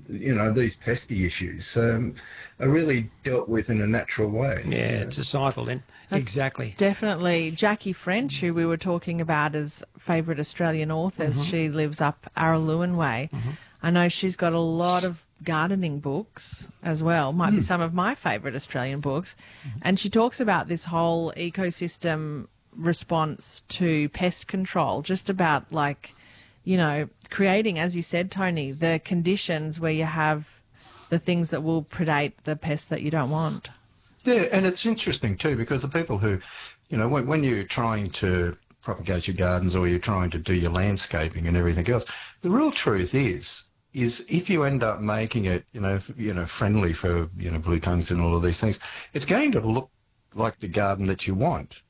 these pesky issues are really dealt with in a natural way. Yeah, it's a cycle then. That's exactly. Definitely. Jackie French, who we were talking about as favourite Australian authors, she lives up Araluen Way. I know she's got a lot of gardening books as well, might be some of my favourite Australian books. And she talks about this whole ecosystem response to pest control, just about creating, as you said, Tony, the conditions where you have the things that will predate the pests that you don't want. Yeah, and it's interesting too, because the people who, when you're trying to propagate your gardens or you're trying to do your landscaping and everything else, the real truth is if you end up making it, friendly for, blue tongues and all of these things, it's going to look like the garden that you want,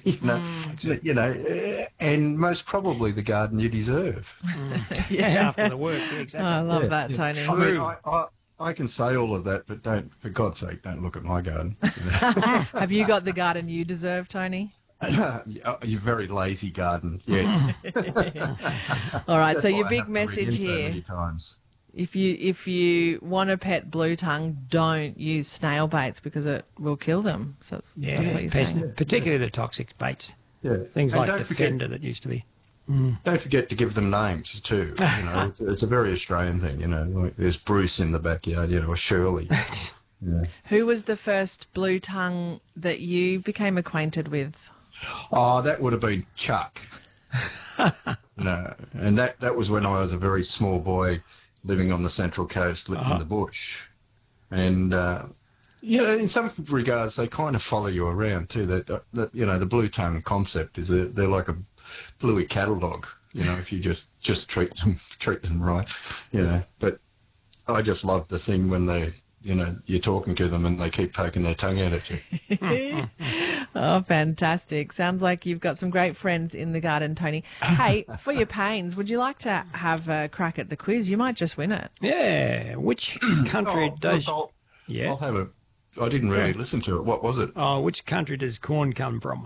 and most probably the garden you deserve. After the work, exactly. I love that, Tony. I mean, I can say all of that, but for God's sake, don't look at my garden. Have you got the garden you deserve, Tony? You're very lazy garden, yes. All right, so That's your why I big have to read message in so here. many times. If you want to pet blue tongue, don't use snail baits because it will kill them. So that's what you're saying. Particularly the toxic baits. Yeah. Things And like don't the forget- Fender that used to be. Don't forget to give them names too. It's a very Australian thing. Like there's Bruce in the backyard, or Shirley. Yeah. Who was the first blue tongue that you became acquainted with? Oh, that would have been Chuck. No, and that was when I was a very small boy living on the Central Coast, living in the bush, and in some regards they kind of follow you around too. That the blue tongue concept is they're like a bluey cattle dog. If you just treat them right, But I just love the thing when they. You're talking to them and they keep poking their tongue out at you. Oh, fantastic. Sounds like you've got some great friends in the garden, Tony. Hey, for your pains, would you like to have a crack at the quiz? You might just win it. Yeah. Which country does... I'll Yeah. have a... I didn't really listen to it. What was it? Oh, which country does corn come from?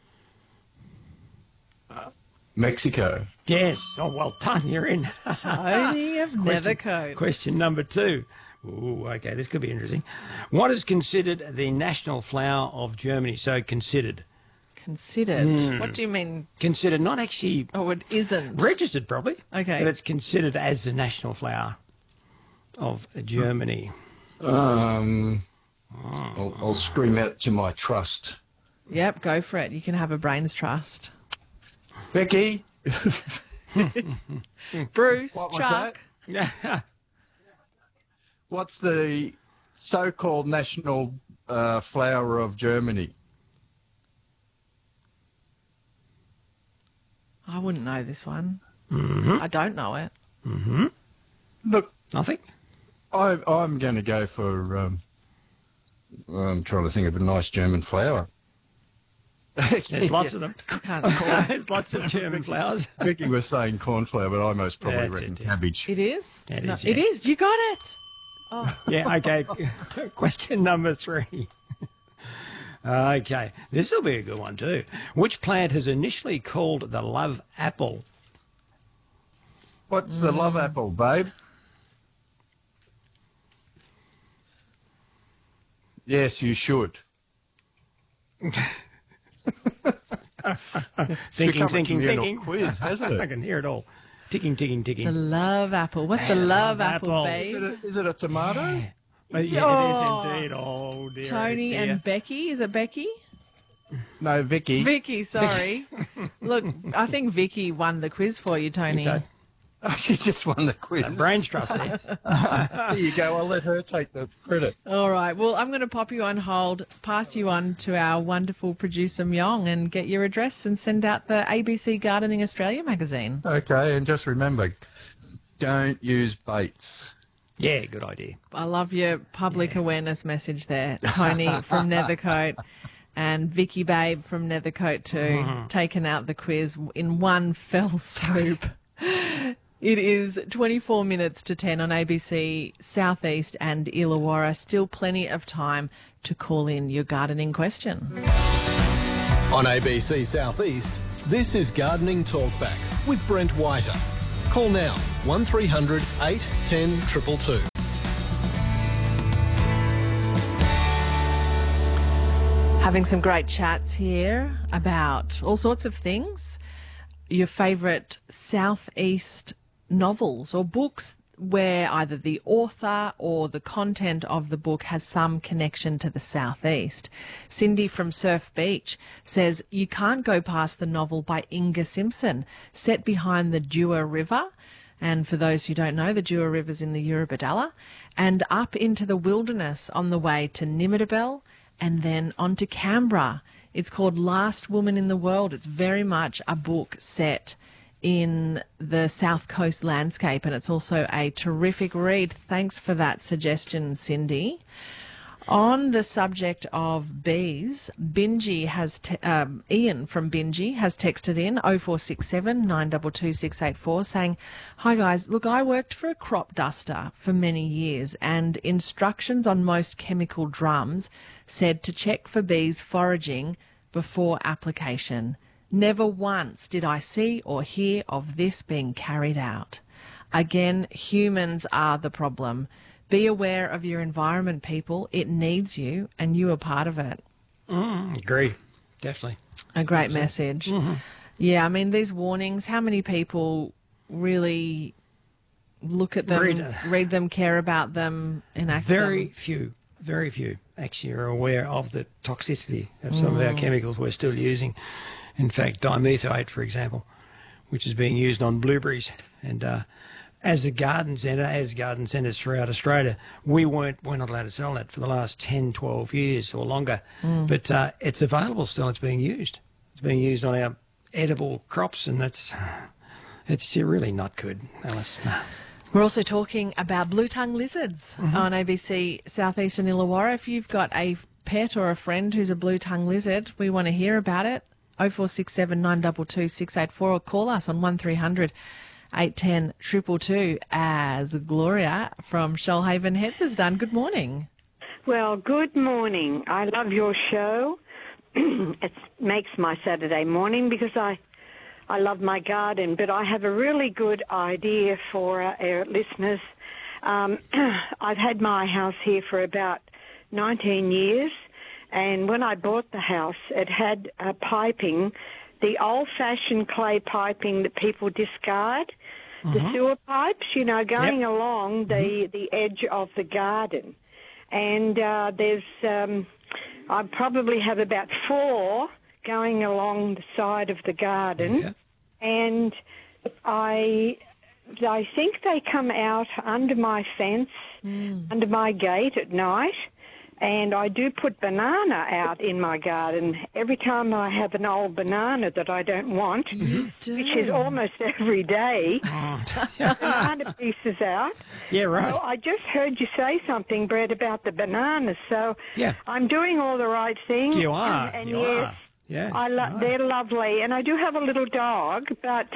Mexico. Yes. Oh, well done. You're in. Tony of Nethercote. Question number 2. Ooh, okay, this could be interesting. What is considered the national flower of Germany? So considered. Considered? What do you mean? Considered, not actually Oh, it isn't. registered probably. Okay. But it's considered as the national flower of Germany. I'll scream out to my trust. Yep, go for it. You can have a brains trust. Becky? Bruce, What was Chuck. What's the so-called national flower of Germany? I wouldn't know this one. I don't know it. Look, Nothing? I'm going to go for... I'm trying to think of a nice German flower. There's lots of them. I can't recall. There's lots of German flowers. Vicky was saying cornflower, but I most probably That's reckon it, yeah. cabbage. It is? It No, is, yeah. It is. You got it. Yeah, okay. Question number 3. Okay, this will be a good one too. Which plant is initially called the love apple? What's the love apple, babe? Yes, you should. Thinking. Quiz, hasn't I it? can hear it all. Ticking. The love apple. What's the love apple, babe? Is it a tomato? Yeah, it is indeed. Oh, dear. Tony dear. and Becky. Is it Becky? No, Vicky. Vicky, sorry. Look, I think Vicky won the quiz for you, Tony. So, Oh, she just won the quiz. brains trust there. There you go. I'll let her take the credit. All right. Well, I'm going to pop you on hold, pass you on to our wonderful producer, Myong, and get your address and send out the ABC Gardening Australia magazine. Okay, and just remember, don't use baits. Yeah, good idea. I love your public awareness message there, Tony from Nethercote and Vicky Babe from Nethercote too, taking out the quiz in one fell swoop. It is 24 minutes to 10 on ABC Southeast and Illawarra. Still plenty of time to call in your gardening questions. On ABC Southeast, this is Gardening Talkback with Brent Whiter. Call now 1300 810 222. Having some great chats here about all sorts of things. Your favourite southeast novels or books where either the author or the content of the book has some connection to the southeast. Cindy from Surf Beach says you can't go past the novel by Inga Simpson, set behind the Dewar River. And for those who don't know, the Dewar River's in the Eurobodalla, and up into the wilderness on the way to Nimidabel and then on to Canberra. It's called Last Woman in the World. It's very much a book set in the South Coast landscape, and it's also a terrific read. Thanks for that suggestion, Cindy. On the subject of bees, Ian from Bingy has texted in 0467 922 684 saying, "Hi guys, look, I worked for a crop duster for many years, and instructions on most chemical drums said to check for bees foraging before application. Never once did I see or hear of this being carried out. Again, humans are the problem. Be aware of your environment, people. It needs you, and you are part of it." Agree. Definitely. A great message. Mm-hmm. Yeah, I mean, these warnings, how many people really look at them, read them, care about them, enact them? Very few actually are aware of the toxicity of some of our chemicals we're still using. In fact, dimethoate, for example, which is being used on blueberries. And as a garden centre, as garden centres throughout Australia, we're not allowed to sell that for the last 10, 12 years or longer. But it's available still. It's being used. It's being used on our edible crops, and it's really not good, Alice. No. We're also talking about blue-tongue lizards on ABC Southeastern Illawarra. If you've got a pet or a friend who's a blue-tongue lizard, we want to hear about it. 0467 922 684 or call us on 1300 810 222 as Gloria from Shoalhaven Heads has done. Good morning. Well, good morning. I love your show. It makes my Saturday morning because I love my garden, but I have a really good idea for our listeners. I've had my house here for about 19 years, and when I bought the house, it had piping, the old-fashioned clay piping that people discard, the sewer pipes, going along the edge of the garden. And I probably have about 4 going along the side of the garden, and I think they come out under my fence, under my gate at night, and I do put banana out in my garden. Every time I have an old banana that I don't want, which is almost every day, banana pieces out. Yeah, right. So I just heard you say something, Brett, about the bananas, so I'm doing all the right things. You are. And you yes, are. Yeah, they're lovely, and I do have a little dog, but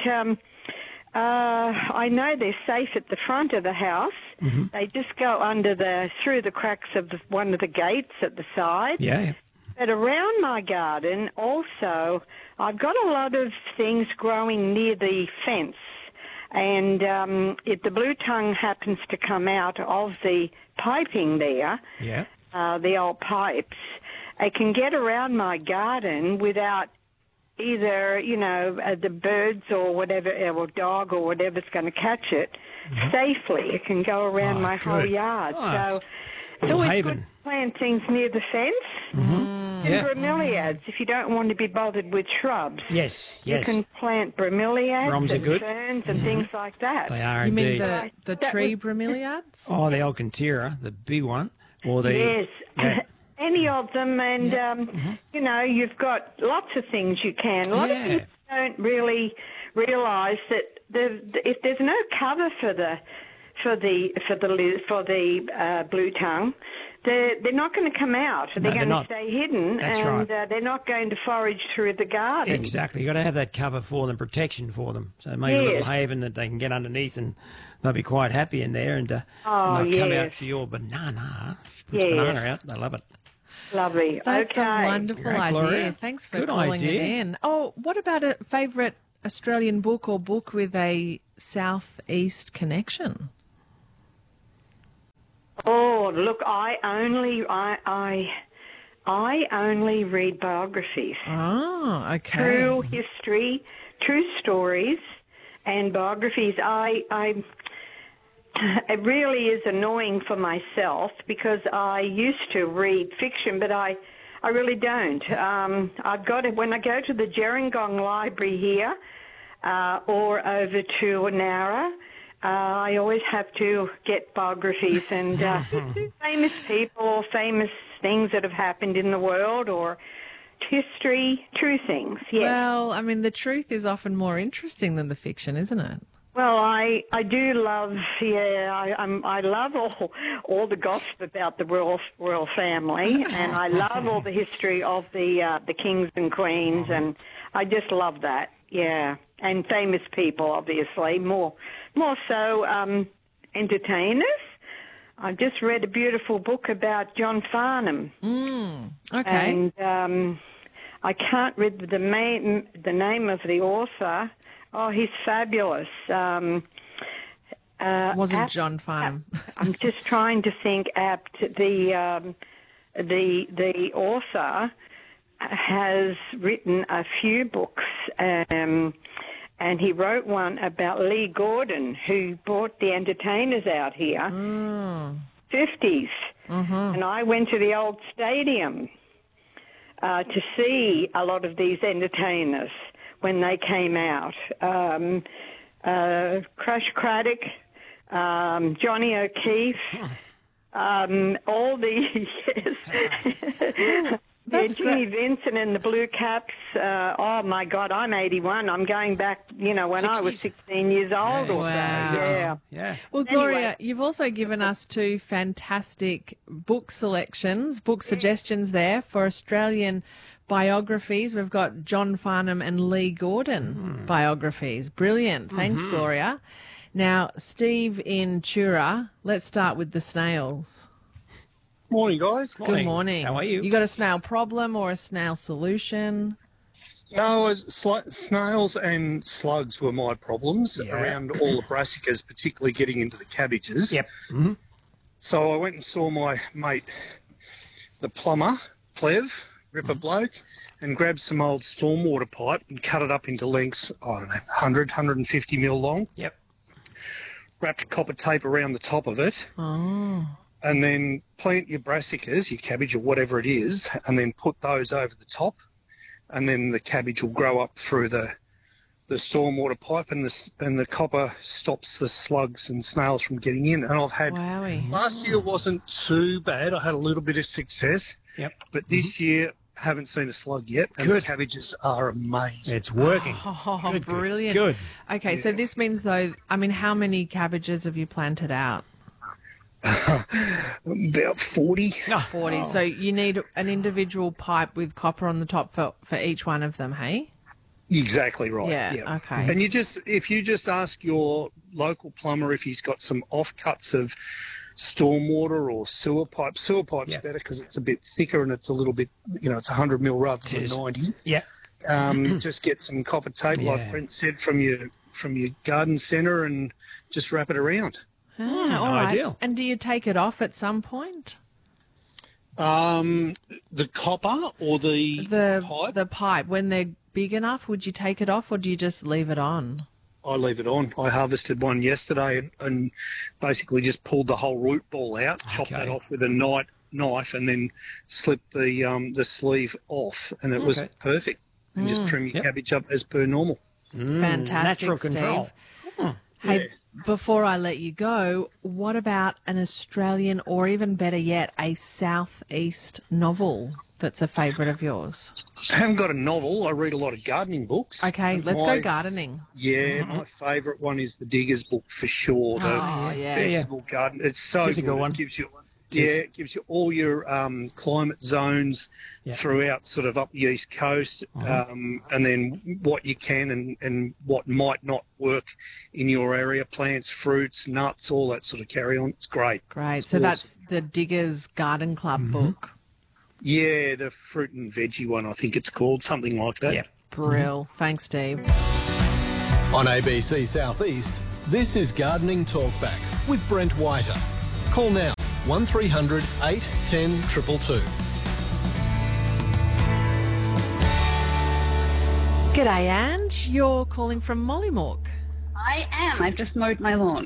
I know they're safe at the front of the house. They just go through the cracks of one of the gates at the side. Yeah. But around my garden, also, I've got a lot of things growing near the fence, and if the blue tongue happens to come out of the piping there, the old pipes, it can get around my garden without either, the birds or whatever, or dog or whatever's going to catch it safely. It can go around my whole yard. So it's always good to plant things near the fence. And bromeliads, if you don't want to be bothered with shrubs. Yes. You can plant bromeliads and good. ferns and things like that. They are You indeed. mean the tree bromeliads? Oh, the Alcantara, the big one. Or the... Yes. Yeah. Any of them, and you've got lots of things you can. A lot of people don't really realise that if there's no cover for the blue tongue, they're not going to come out. They're going to stay hidden, and they're not going to forage through the garden. Exactly. You've got to have that cover for them, protection for them. So maybe a little haven that they can get underneath, and they'll be quite happy in there, and they'll come out for your banana. Put banana out, they love it. Lovely. That's a wonderful idea. Gloria. Thanks for calling it in. Oh, what about a favourite Australian book or book with a southeast connection? Oh, look, I I only read biographies. Oh, okay. True history, true stories, and biographies. It really is annoying for myself because I used to read fiction, but I really don't. I've got it when I go to the Gerringong Library here or over to Nara. I always have to get biographies and famous people, famous things that have happened in the world, or history, true things. Yes. Well, I mean, the truth is often more interesting than the fiction, isn't it? Well, I do love, I love all the gossip about the royal family, and I love all the history of the kings and queens, and I just love that, yeah. And famous people, obviously, more so entertainers. I just read a beautiful book about John Farnham. Okay. And I can't read the name of the author. Oh, he's fabulous. Wasn't John Farnham. I'm just trying to think apt. The author has written a few books, and he wrote one about Lee Gordon, who brought the entertainers out here, 50s. And I went to the old stadium to see a lot of these entertainers when they came out. Crash Craddock, Johnny O'Keefe, all the, yes. Jimmy Vincent and the Blue Caps. Oh, my God, I'm 81. I'm going back, when 60s. I was 16 years old. Or so. Yeah. Well, Gloria, you've also given us two fantastic book suggestions there for Australian biographies. We've got John Farnham and Lee Gordon biographies. Brilliant. Thanks, Gloria. Now, Steve in Tura, let's start with the snails. Morning, guys. Good morning. How are you? You got a snail problem or a snail solution? No, snails and slugs were my problems around all the brassicas, particularly getting into the cabbages. Yep. So I went and saw my mate, the plumber, Plev, Ripper bloke, and grabbed some old stormwater pipe and cut it up into lengths, 100, 150 mil long. Yep. Wrapped copper tape around the top of it. Oh. And then plant your brassicas, your cabbage or whatever it is, and then put those over the top. And then the cabbage will grow up through the stormwater pipe, and the copper stops the slugs and snails from getting in. And I've had last year wasn't too bad. I had a little bit of success. Yep. But this year haven't seen a slug yet. And the cabbages are amazing. It's working. Oh, good, brilliant. Good. Okay, so this means though, how many cabbages have you planted out? About 40. 40. So you need an individual pipe with copper on the top for each one of them, hey? Exactly right. Yeah, okay. And if you just ask your local plumber if he's got some offcuts of stormwater or sewer pipe's better because it's a bit thicker and it's a little bit, it's 100 mil rather than 90. Yeah. Just get some copper tape, like Brent said, from your garden centre and just wrap it around. All right. Ideal. And do you take it off at some point? The copper or the pipe? The pipe. When they're big enough, would you take it off or do you just leave it on? I leave it on. I harvested one yesterday and basically just pulled the whole root ball out, chopped that off with a knife and then slipped the sleeve off, and it was perfect. And just trim your cabbage up as per normal. Fantastic, Natural control. Steve. Hey, before I let you go, what about an Australian or even better yet, a Southeast novel that's a favourite of yours? I haven't got a novel. I read a lot of gardening books. Okay, let's go gardening. Yeah, my favourite one is the Diggers book for sure. The vegetable garden. It's so It's a good one. It gives you all your climate zones throughout sort of up the East Coast, and then what you can and what might not work in your area, plants, fruits, nuts, all that sort of carry on. It's great. Great. It's so awesome. That's the Diggers Garden Club book. Yeah, the fruit and veggie one, I think it's called, something like that. Yep. Brill. Thanks, Steve. On ABC Southeast, this is Gardening Talkback with Brent Whiter. Call now 1300 810 222. G'day, Ange. You're calling from Mollymook. I am. I've just mowed my lawn.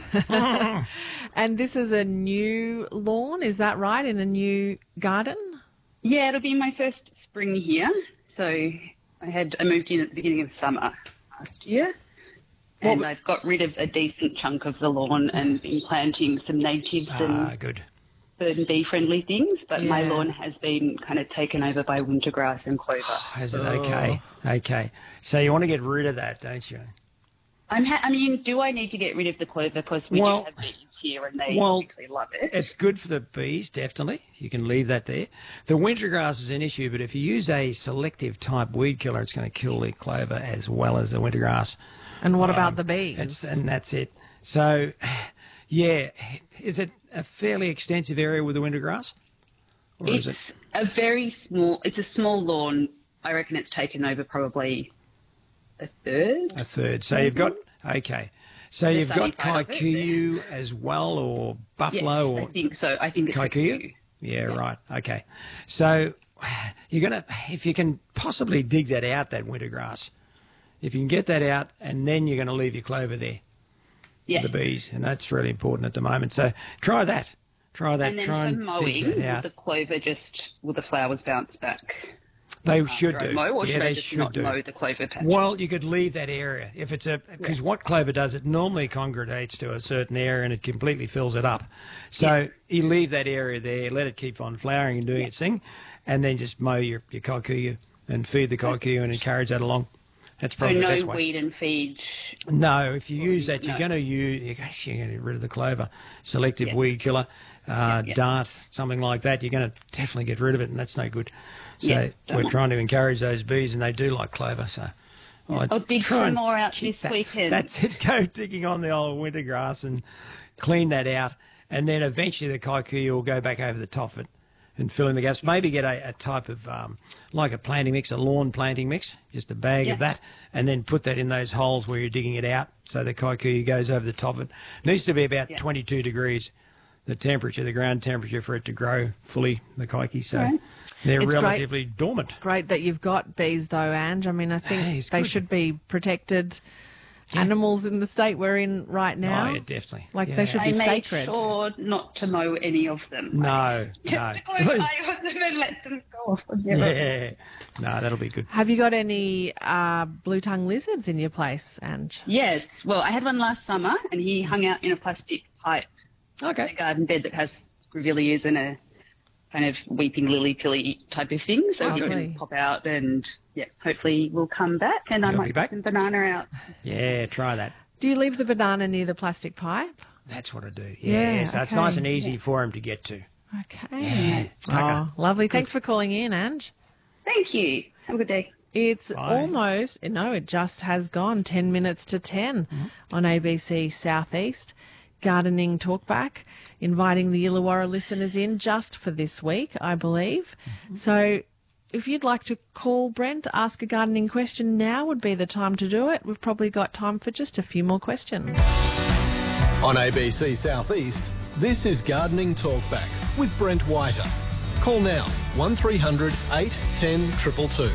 And this is a new lawn, is that right, in a new garden? Yeah, it'll be my first spring here. So I moved in at the beginning of summer last year. And I've got rid of a decent chunk of the lawn and been planting some natives and good. bird and bee friendly things. But my Yeah. lawn has been kind of taken over by wintergrass and clover. Is it okay? Okay. So you want to get rid of that, don't you? I mean, do I need to get rid of the clover? Because we do have bees here and they obviously love it. It's good for the bees, definitely. You can leave that there. The wintergrass is an issue, but if you use a selective type weed killer, it's going to kill the clover as well as the wintergrass. And what about the bees? And that's it. So, yeah, is it a fairly extensive area with the wintergrass? Or is it? It's a small lawn. I reckon it's taken over probably a third. A third. So you've got, okay. So you've got sunny side of it. kikuyu as well, or buffalo, Yes, or I think so. I think it's kikuyu? Yeah, right. Okay. So you're going to, if you can possibly dig that out, that wintergrass, if you can get that out, and then you're going to leave your clover there Yeah. for the bees, and that's really important at the moment. So try that. Try that. And then Try for and mowing, dig that out. will the clover will the flowers bounce back? They should after I do. mow, or Yeah, should I they just should not do. mow the clover patch? Well, you could leave that area if it's because what clover does, it normally congregates to a certain area and it completely fills it up. So you leave that area there, let it keep on flowering and doing its thing, and then just mow your kikuyu and feed the kikuyu and encourage that along. That's So probably the no best way. weed and feed. No, if you use that, you're No. going to you're going to get rid of the clover. Selective weed killer, dart, something like that. You're going to definitely get rid of it, and that's no good. So Yeah, don't we're want- trying to encourage those bees, and they do like clover. So I'll dig try some and more out keep this that. weekend. That's it. Go digging on the old winter grass and clean that out, and then eventually the kikuyu will go back over the top of it and fill in the gaps. Maybe get a type of like a planting mix, a lawn planting mix, just a bag of that, and then put that in those holes where you're digging it out, so the kikuyu goes over the top of it. Needs to be about 22 degrees. The temperature, the ground temperature, for it to grow fully, the kikuyu. So they're It's great. relatively dormant. Great that you've got bees, though, Ange. I mean, I think Hey, it's they good. should be protected animals in the state we're in right now. Oh, yeah, definitely. Like, Yeah. they should I be made sacred. sure not to mow any of them. No, no. To close eyes on them and let them go off on their own. Yeah. No, that'll be good. Have you got any blue-tongue lizards in your place, Ange? Yes. Well, I had one last summer, and he hung out in a plastic pipe in a Okay. garden bed that has grevilleas and a kind of weeping lily pilly type of thing. So he Lovely. can pop out and, hopefully we'll come back and I He'll might be put back. some banana out. Yeah, try that. Do you leave the banana near the plastic pipe? That's what I do. Yeah, Yeah, so it's okay. nice and easy for him to get to. Okay. Tucker. Oh, lovely. Thanks for calling in, Ange. Thank you. Have a good day. It's Bye. almost, no, it just has gone 10 minutes to 10 on ABC Southeast. Gardening Talkback, inviting the Illawarra listeners in just for this week, I believe. So if you'd like to call Brent, ask a gardening question, now would be the time to do it. We've probably got time for just a few more questions. On ABC Southeast, this is Gardening Talkback with Brent Whiter. Call now 1300 810 222.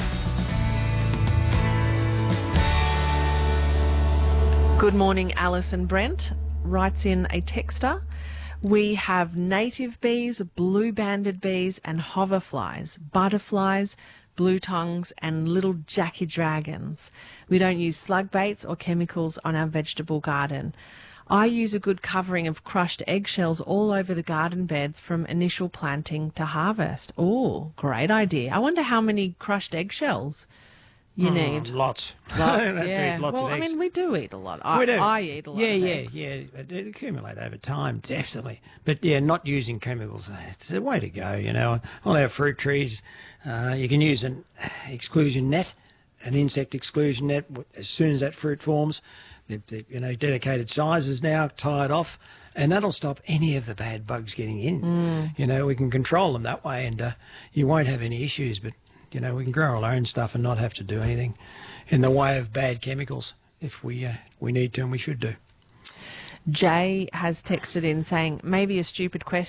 Good morning, Alice and Brent. Writes in a texter. We have native bees, blue-banded bees and hoverflies, butterflies, blue tongues and little Jackie dragons. We don't use slug baits or chemicals on our vegetable garden. I use a good covering of crushed eggshells all over the garden beds from initial planting to harvest. Oh, great idea. I wonder how many crushed eggshells you need. Lots. Lots, That'd be yeah. lots Well, of I eggs. mean, we do eat a lot. We do. I eat a lot yeah, of yeah, eggs. yeah. It accumulate over time, definitely. But yeah, not using chemicals. It's the way to go, you know. On our fruit trees, you can use an exclusion net, an insect exclusion net. As soon as that fruit forms, the dedicated sizes now, tie it off, and that'll stop any of the bad bugs getting in. You know, we can control them that way, and you won't have any issues. But you know, we can grow our own stuff and not have to do anything in the way of bad chemicals if we need to, and we should do. Jay has texted in saying, maybe a stupid question.